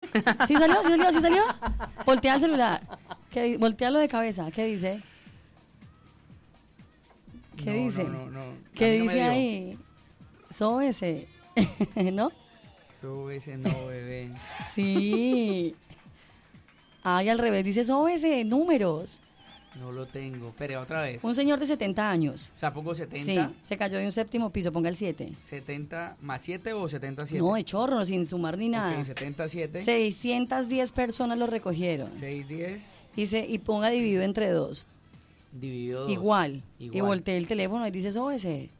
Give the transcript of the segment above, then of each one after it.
¿Sí salió? ¿Sí salió? ¿Sí salió? Voltea el celular. Voltealo de cabeza. ¿Qué dice? ¿Qué dice? No. ¿Qué dice ahí? Sóbese. ¿No? Sóbese, no, bebé. Sí. Ay, al revés, dice sóbese, números. No lo tengo. Espera, otra vez. Un señor de 70 años. O sea, pongo 70. Sí, se cayó de un séptimo piso, ponga el 7. 70 más 7 o 77. No, de chorro, sin sumar ni nada. Ok, 77. 610 personas lo recogieron. 610. Dice, y ponga dividido entre 2. Dividido 2. Igual. Y volteé el teléfono y dice sóbese.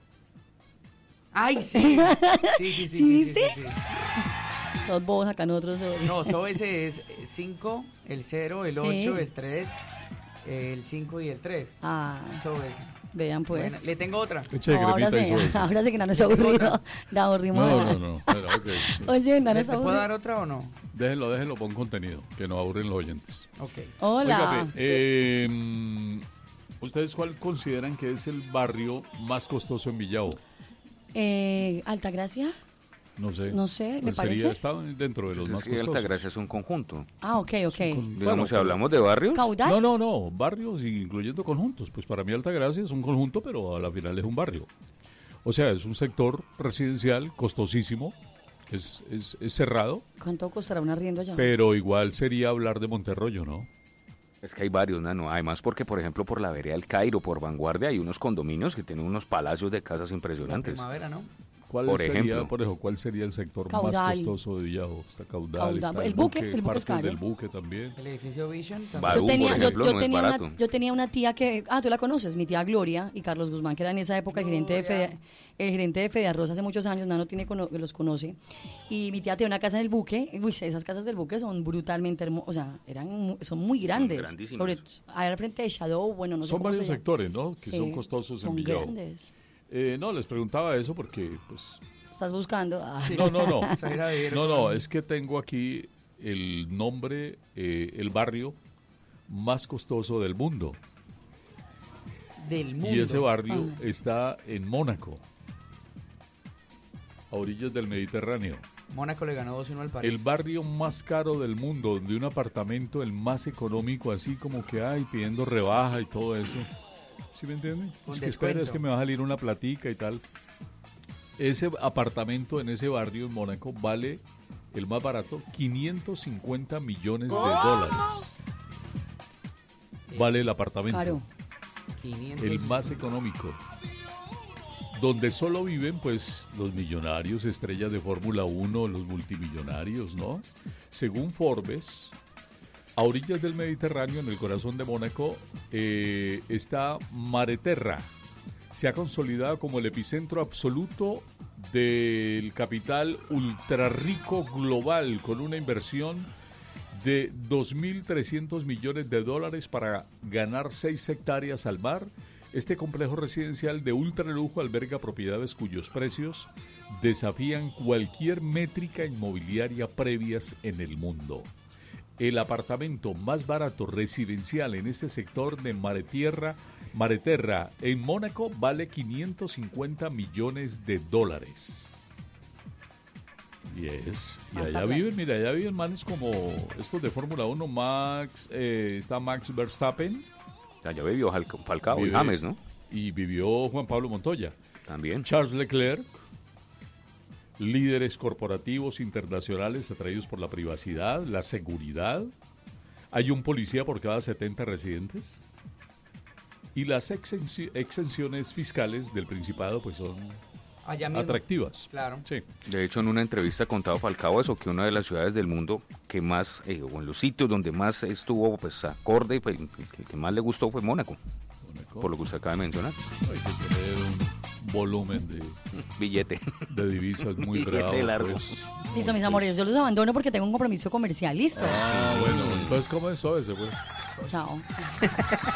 ¡Ay, sí! Sí. ¿Sí viste? Sí. Dos bobos acá nosotros dos. No, sóbese es 5, el 0, el 8, Sí. el 3, el 5 y el 3. Ah, Sóbese. vean pues. Bueno, le tengo otra. Eche No, ahora cremita y sí, sóbese. ahora sí que no nos aburrido. La aburrimos. No. Espera, ok. Oye, no ¿Le nos puedo aburrido. dar otra o no? Déjenlo, pon contenido, que no aburren los oyentes. Ok. Hola. Óigame, ¿ustedes cuál consideran que es el barrio más costoso en Villavo? ¿Altagracia? No sé. No sé, me Pues sería, parece. está dentro de los más Es que costosos. Altagracia es un conjunto. Ah, ok. Digamos, si hablamos de barrios, ¿Caudal? No, barrios incluyendo conjuntos. Pues para mí Altagracia es un conjunto, pero a la final es un barrio. O sea, es un sector residencial costosísimo, es cerrado, ¿Cuánto costará un arriendo allá? pero igual sería hablar de Monterroyo, ¿no? es que hay varios, Nano. Además, porque, por ejemplo, por la vereda del Cairo, por Vanguardia, hay unos condominios que tienen unos palacios de casas La impresionantes. primavera, ¿no? ¿Cuál Por sería, ejemplo. por ejemplo, cuál sería el sector Caudal. más costoso de Villavo? Está Caudal, Caudal. está El buque es partes caro. del buque también. El edificio Vision también. Barú, por ejemplo, no es barato. yo tenía una tía que, tú la conoces, mi tía Gloria y Carlos Guzmán, que era en esa época el gerente de Fede Arroz hace muchos años, Nano los conoce, y mi tía tenía una casa en el buque. Uy, esas casas del buque son brutalmente hermosas, o sea, son muy grandes, grandísimas. sobre ahí al frente de Shadow, bueno, no sé Son cómo se varios llama. sectores, ¿no? Que Sí, son costosos en son Villavo. grandes. No, les preguntaba eso porque, pues... Estás buscando. No. Salir a vivir. No, es que tengo aquí el nombre, el barrio más costoso del mundo. Del mundo. Y ese barrio está en Mónaco, a orillas del Mediterráneo. Mónaco le ganó 2-1 al París. El barrio más caro del mundo, donde un apartamento, el más económico, así como que hay pidiendo rebaja y todo eso. ¿Sí me entienden? Con Es que descuento. espera, es que me va a salir una platica y tal. Ese apartamento en ese barrio en Mónaco vale, el más barato, 550 millones de dólares. Vale el apartamento. Caro. 500. El más económico. Donde solo viven, pues, los millonarios, estrellas de Fórmula 1, los multimillonarios, ¿no? Según Forbes, a orillas del Mediterráneo, en el corazón de Mónaco, está Mareterra. Se ha consolidado como el epicentro absoluto del capital ultrarrico global, con una inversión de 2.300 millones de dólares para ganar 6 hectáreas al mar. Este complejo residencial de ultralujo alberga propiedades cuyos precios desafían cualquier métrica inmobiliaria previas en el mundo. El apartamento más barato residencial en este sector de Mareterra en Mónaco vale 550 millones de dólares. Y allá viven manes como estos de Fórmula 1, está Max Verstappen. Allá vivió Falcao y James, ¿no? Y vivió Juan Pablo Montoya. También. Charles Leclerc, líderes corporativos internacionales atraídos por la privacidad, la seguridad. Hay un policía por cada 70 residentes. Y las exenciones fiscales del Principado pues son Allá mismo. atractivas. Claro. Sí. De hecho, en una entrevista ha contado Falcao eso, que una de las ciudades del mundo que más, o en los sitios donde más estuvo pues acorde, pues, que más le gustó fue Mónaco, por lo que usted acaba de mencionar. Hay que tener un volumen Billete. de divisas muy Billete bravo. largo. Pues. Listo, mis amores, yo los abandono porque tengo un compromiso comercial. Listo. Bueno, entonces, ¿cómo es eso? Ese, pues? Chao.